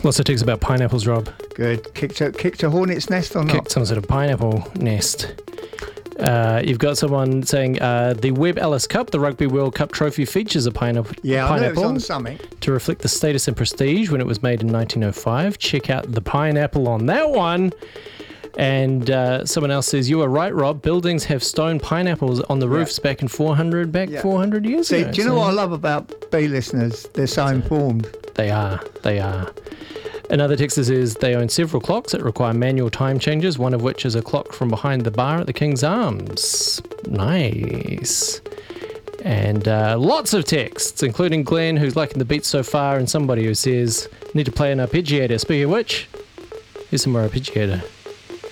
Lots of texts about pineapples, Rob. Good. Kicked a hornet's nest or not? Kicked some sort of pineapple nest. You've got someone saying the Webb Ellis Cup, the Rugby World Cup trophy, features a pineapple. Yeah, I know it was on something. To reflect the status and prestige when it was made in 1905. Check out the pineapple on that one. And someone else says, you are right, Rob. Buildings have stone pineapples on the roofs back in 400 years ago. Do you know what I love about B listeners? They're so informed. They are. Another texter says they own several clocks that require manual time changes, one of which is a clock from behind the bar at the King's Arms. Nice. And lots of texts, including Glenn, who's liking the beat so far, and somebody who says, need to play an arpeggiator. Speaking of which, here's some more arpeggiator.